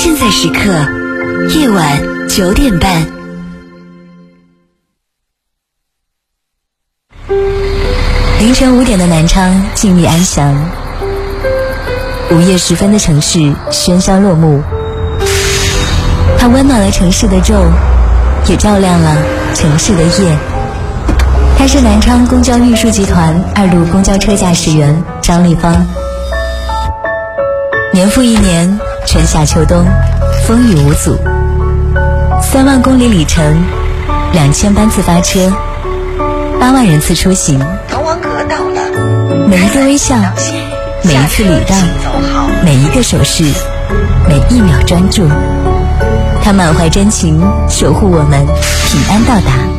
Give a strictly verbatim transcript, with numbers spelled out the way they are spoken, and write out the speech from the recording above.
现在时刻夜晚九点半。凌晨五点的南昌静谧安详，午夜时分的城市喧嚣落幕。它温暖了城市的昼，也照亮了城市的夜。他是南昌公交运输集团二路公交车驾驶员张立芳。年复一年，春夏秋冬，风雨无阻。三万公里里程，两千班次发车，八万人次出行。 通往阁到了。 每一个微笑，每一次礼让，每一个手势，每一秒专注，他满怀真情，守护我们平安到达。